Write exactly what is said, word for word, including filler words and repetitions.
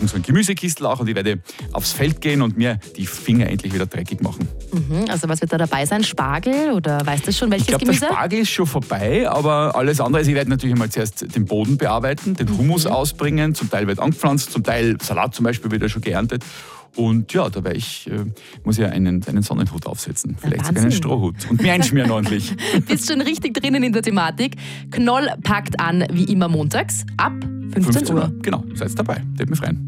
brauchen so einen Gemüsekistel auch und ich werde aufs Feld gehen und mir die Finger endlich wieder dreckig machen. Mhm, also was wird da dabei sein? Spargel oder weißt du schon, welches Ich glaube, Gemüse? der Spargel ist schon vorbei, aber alles andere, also ich werde natürlich mal zuerst den Boden bearbeiten, den Humus Mhm. ausbringen, zum Teil wird angepflanzt, zum Teil Salat zum Beispiel wird ja schon geerntet. Und ja, da werde ich, äh, muss ich einen, einen Sonnenhut aufsetzen, vielleicht sogar einen Wahnsinn. Strohhut und mir einschmieren ordentlich. Bist schon richtig drinnen in der Thematik. Knoll packt an, wie immer montags, ab fünfzehn Uhr. Genau, seid dabei, würde mich freuen.